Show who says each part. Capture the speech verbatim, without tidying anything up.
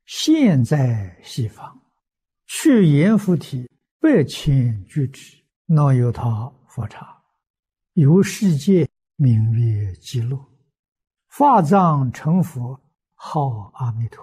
Speaker 1: 现在西方，去阎浮提百千具之，那由他佛刹，由世界名曰极乐，法藏成佛，号阿弥陀。